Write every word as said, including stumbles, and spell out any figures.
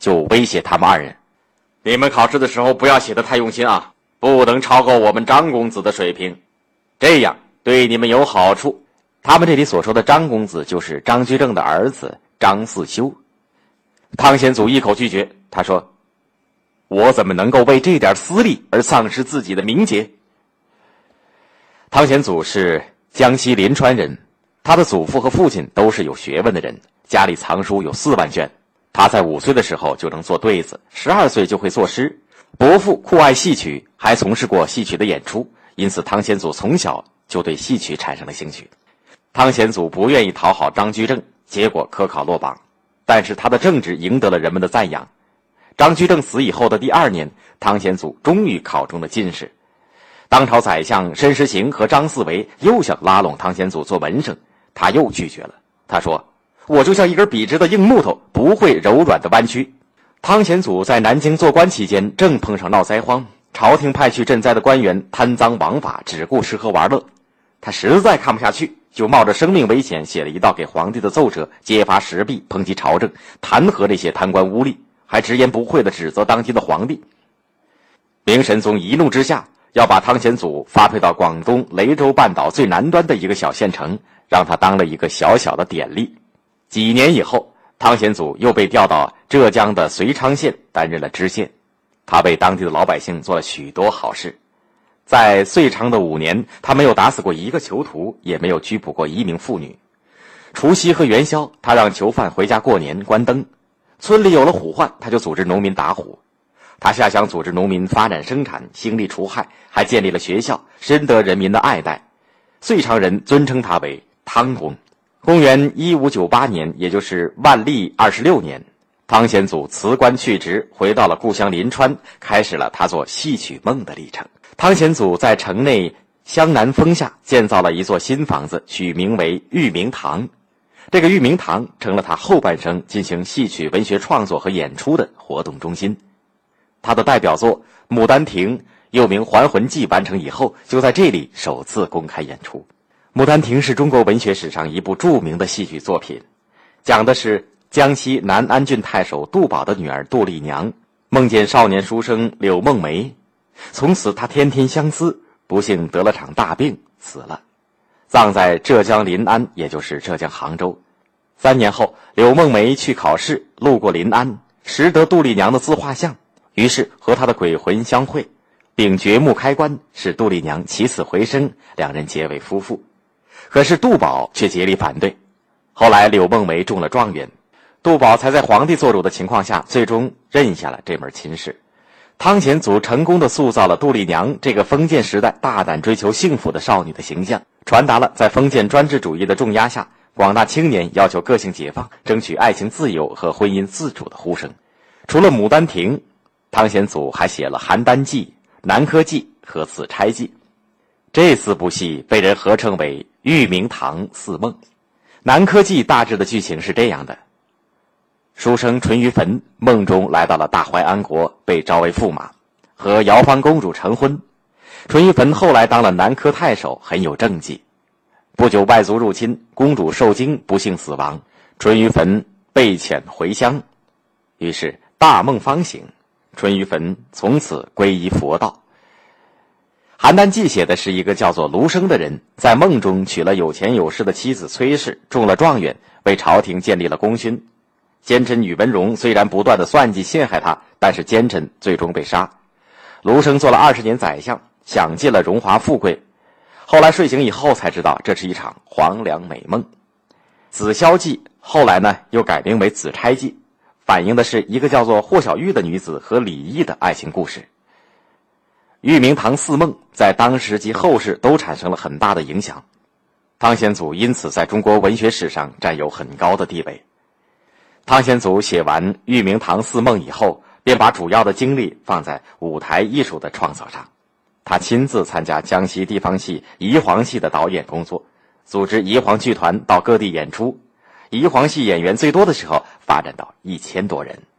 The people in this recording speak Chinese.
就威胁他们二人：你们考试的时候不要写得太用心啊，不能超过我们张公子的水平，这样对你们有好处。他们这里所说的张公子就是张居正的儿子张四修。汤显祖一口拒绝，他说：我怎么能够为这点私利而丧失自己的名节？汤显祖是江西临川人，他的祖父和父亲都是有学问的人，家里藏书有四万卷。他在五岁的时候就能做对子，十二岁就会作诗。伯父酷爱戏曲，还从事过戏曲的演出，因此汤显祖从小就对戏曲产生了兴趣。汤显祖不愿意讨好张居正，结果科考落榜，但是他的政治赢得了人们的赞扬。张居正死以后的第二年，汤显祖终于考中了进士。当朝宰相申时行和张四维又想拉拢汤显祖做门生，他又拒绝了。他说：我就像一根笔直的硬木头，不会柔软的弯曲。汤显祖在南京做官期间，正碰上闹灾荒，朝廷派去赈灾的官员贪赃枉法，只顾吃喝玩乐。他实在看不下去，就冒着生命危险写了一道给皇帝的奏折，揭发实弊，抨击朝政，弹劾那些贪官污吏，还直言不讳地指责当今的皇帝。明神宗一怒之下，要把汤显祖发配到广东雷州半岛最南端的一个小县城，让他当了一个小小的典吏。几年以后，汤显祖又被调到浙江的遂昌县担任了知县，他为当地的老百姓做了许多好事。在遂昌的五年，他没有打死过一个囚徒，也没有拘捕过一名妇女。除夕和元宵，他让囚犯回家过年关灯。村里有了虎患，他就组织农民打虎。他下乡组织农民发展生产，兴利除害，还建立了学校，深得人民的爱戴。遂昌人尊称他为汤公。公元一五九八年，也就是万历二十六年，汤显祖辞官去职，回到了故乡临川，开始了他做戏曲梦的历程。汤显祖在城内湘南峰下建造了一座新房子，取名为裕明堂。这个裕明堂成了他后半生进行戏曲文学创作和演出的活动中心。他的代表作《牡丹亭》又名《还魂记》完成以后，就在这里首次公开演出。《牡丹亭》是中国文学史上一部著名的戏剧作品，讲的是江西南安郡太守杜宝的女儿杜丽娘梦见少年书生柳梦梅，从此她天天相思，不幸得了场大病死了，葬在浙江临安，也就是浙江杭州。三年后，柳梦梅去考试，路过临安，识得杜丽娘的自画像，于是和她的鬼魂相会，并掘墓开棺，使杜丽娘起死回生，两人结为夫妇。可是杜宝却竭力反对。后来柳梦梅中了状元，杜宝才在皇帝做主的情况下，最终认下了这门亲事。汤显祖成功地塑造了杜丽娘这个封建时代大胆追求幸福的少女的形象，传达了在封建专制主义的重压下，广大青年要求个性解放，争取爱情自由和婚姻自主的呼声。除了《牡丹亭》，汤显祖还写了《邯郸记》《南柯记》和《紫钗记》，这四部戏被人合称为裕明堂四梦。《南柯记》大致的剧情是这样的：书生淳于棼梦中来到了大淮安国，被招为驸马，和瑶芳公主成婚。淳于棼后来当了南柯太守，很有政绩。不久外族入侵，公主受惊不幸死亡，淳于棼被遣回乡。于是大梦方醒，淳于棼从此皈依佛道。邯郸记写的是一个叫做卢生的人，在梦中娶了有钱有势的妻子崔氏，中了状元，为朝廷建立了功勋。奸臣宇文荣虽然不断的算计陷害他，但是奸臣最终被杀。卢生做了二十年宰相，享尽了荣华富贵。后来睡醒以后才知道，这是一场黄粱美梦。紫霄记后来呢又改名为紫钗记，反映的是一个叫做霍小玉的女子和李益的爱情故事。裕明堂四梦在当时及后世都产生了很大的影响，汤显祖因此在中国文学史上占有很高的地位。汤显祖写完裕明堂四梦以后，便把主要的精力放在舞台艺术的创造上。他亲自参加江西地方戏宜黄戏的导演工作，组织宜黄剧团到各地演出，宜黄戏演员最多的时候发展到一千多人。